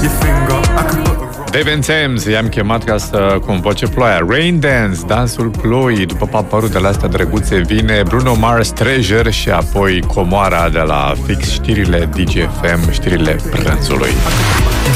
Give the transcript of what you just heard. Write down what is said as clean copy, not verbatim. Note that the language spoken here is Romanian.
Dave & Thames, i-am chemat ca să convoce ploaia. Rain Dance, dansul ploii. După paparul de la astea drăguțe vine Bruno Mars, Treasure și apoi comoara de la Fix, știrile DGFM, știrile prânzului.